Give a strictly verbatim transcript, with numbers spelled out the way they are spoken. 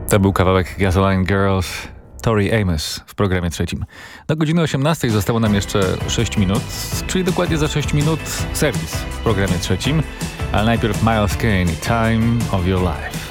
To był kawałek Gasoline Girls, Tori Amos w programie trzecim. Do godziny osiemnastej zostało nam jeszcze sześć minut, czyli dokładnie za sześć minut serwis w programie trzecim. Ale najpierw Miles Kane i Time of Your Life.